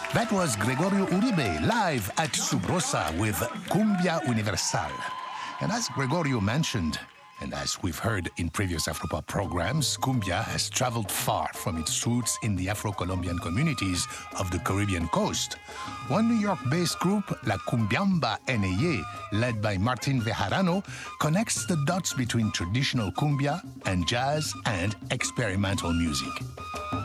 That was Gregorio Uribe live at Subrosa with Cumbia Universal. And as Gregorio mentioned, and as we've heard in previous Afropop programs, cumbia has traveled far from its roots in the Afro-Colombian communities of the Caribbean coast. One New York-based group, La Cumbiamba N.A., led by Martin Bejarano, connects the dots between traditional cumbia and jazz and experimental music.